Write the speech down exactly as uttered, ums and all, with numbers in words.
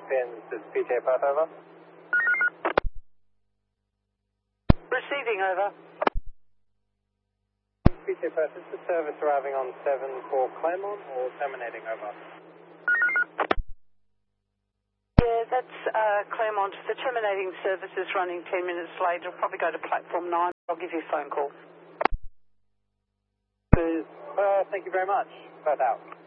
Pins, this is P J Perth, over. Receiving, over. P J Perth, is the service arriving on seven for Claremont or terminating, over? Yeah, that's uh, Claremont. The terminating service is running ten minutes late. It'll probably go to platform nine. I'll give you a phone call. Uh, thank you very much. Perth out.